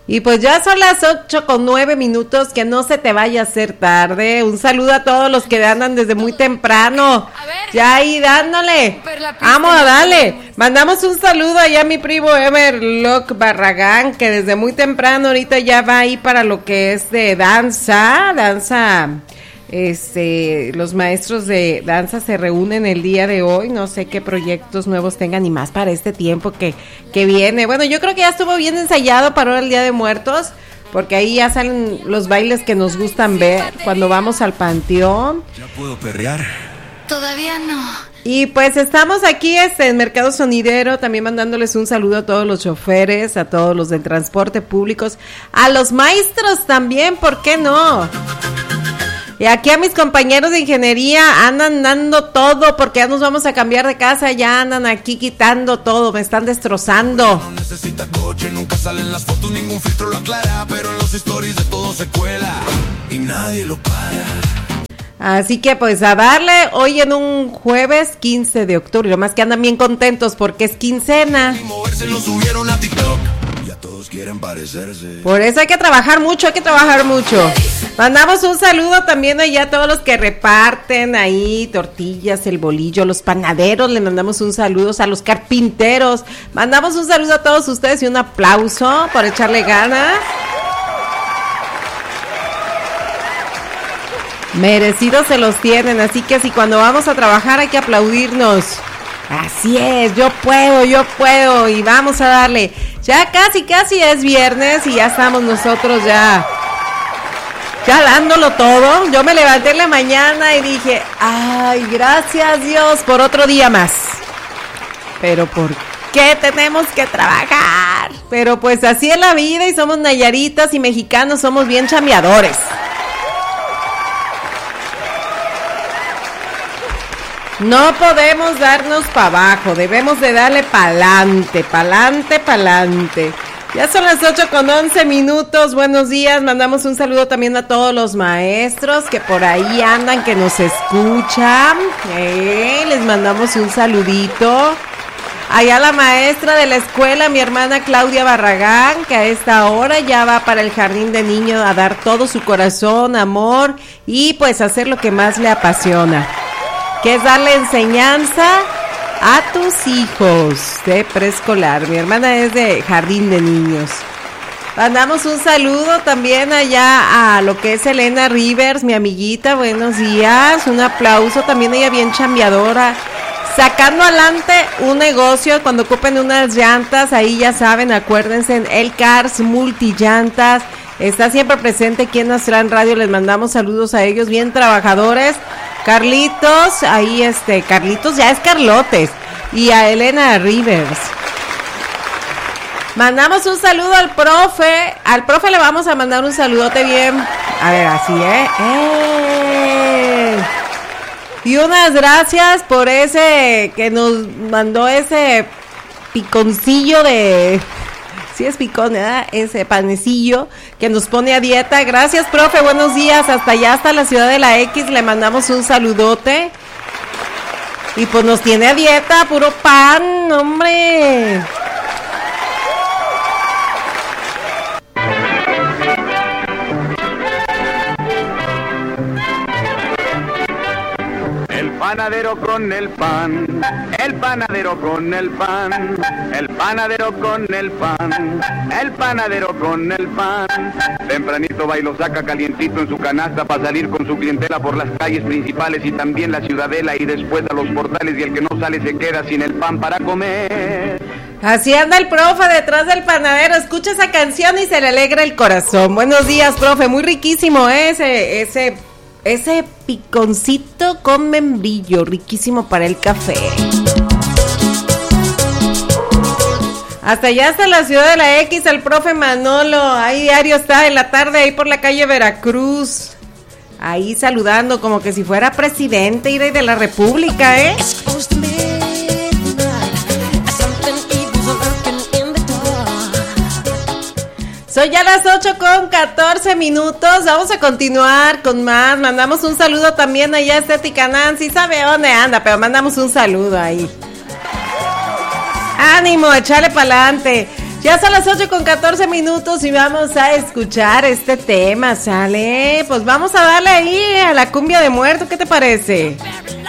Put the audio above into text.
Y pues ya son las 8:09, que no se te vaya a hacer tarde. Un saludo a todos los que andan desde muy temprano. Ya ahí dándole. Vamos a darle. Mandamos un saludo allá a mi primo Emerlock Barragán, que desde muy temprano ahorita ya va ahí para lo que es de danza. Los maestros de danza se reúnen el día de hoy, no sé qué proyectos nuevos tengan y más para este tiempo que viene. Bueno, yo creo que ya estuvo bien ensayado para ahora el Día de Muertos, porque ahí ya salen los bailes que nos gustan ver cuando vamos al panteón. ¿Ya puedo perrear? Todavía no. Y pues estamos aquí en Mercado Sonidero, también mandándoles un saludo a todos los choferes, a todos los del transporte públicos, a los maestros también, ¿por qué no? Y aquí a mis compañeros de ingeniería andan dando todo porque ya nos vamos a cambiar de casa, ya andan aquí quitando todo, me están destrozando. No necesita coche, nunca salen las fotos, ningún filtro lo aclara, pero en los stories de todo se cuela y nadie lo para. Así que pues a darle hoy en un jueves 15 de octubre, lo más que andan bien contentos porque es quincena. Y moverse lo subieron a TikTok. Ya todos quieren parecerse. Por eso hay que trabajar mucho, Mandamos un saludo también allá a todos los que reparten ahí tortillas, el bolillo, los panaderos, le mandamos un saludo a los carpinteros, mandamos un saludo a todos ustedes y un aplauso por echarle ganas. Merecidos se los tienen, así que si cuando vamos a trabajar hay que aplaudirnos. Así es, yo puedo y vamos a darle. Ya casi es viernes y ya estamos nosotros ya dándolo todo. Yo me levanté en la mañana y dije, ay, gracias Dios por otro día más. Pero ¿por qué tenemos que trabajar? Pero pues así es la vida y somos nayaritas y mexicanos, somos bien chambeadores. No podemos darnos para abajo, debemos de darle pa'lante. Ya son las 8:11, buenos días, mandamos un saludo también a todos los maestros que por ahí andan, que nos escuchan, les mandamos un saludito. Allá la maestra de la escuela, mi hermana Claudia Barragán, que a esta hora ya va para el jardín de niños a dar todo su corazón, amor y pues hacer lo que más le apasiona, que es darle enseñanza a tus hijos de preescolar. Mi hermana es de jardín de niños. Mandamos un saludo también allá a lo que es Elena Rivers, mi amiguita, buenos días, un aplauso, también ella bien chambeadora, sacando adelante un negocio cuando ocupen unas llantas, ahí ya saben, acuérdense, en El Cars Multillantas, está siempre presente aquí en Astran Radio, les mandamos saludos a ellos, bien trabajadores. Carlitos, ahí Carlitos ya es Carlotes, y a Elena Rivers. Mandamos un saludo al profe le vamos a mandar un saludote bien, a ver, así, y unas gracias por ese, que nos mandó ese piconcillo de... Sí es picón, ¿verdad? Ese panecillo que nos pone a dieta. Gracias, profe, buenos días. Hasta allá, hasta la ciudad de la X, le mandamos un saludote. Y pues nos tiene a dieta, puro pan, hombre. Panadero con el pan, el panadero con el pan, el panadero con el pan, el panadero con el pan. Tempranito va y lo saca calientito en su canasta para salir con su clientela por las calles principales y también la ciudadela y después a los portales, y el que no sale se queda sin el pan para comer. Así anda el profe detrás del panadero, escucha esa canción y se le alegra el corazón. Buenos días, profe, muy riquísimo ese piconcito con membrillo, riquísimo para el café. Hasta allá, hasta la ciudad de la X, el profe Manolo, ahí diario está en la tarde, ahí por la calle Veracruz, ahí saludando como que si fuera presidente de la república, Son ya las 8:14, vamos a continuar con más, mandamos un saludo también allá a Estética Nancy, sabe dónde anda, pero mandamos un saludo ahí. Ánimo, échale pa'lante. Ya son las 8:14 y vamos a escuchar este tema, ¿sale? Pues vamos a darle ahí a la cumbia de muerto, ¿qué te parece?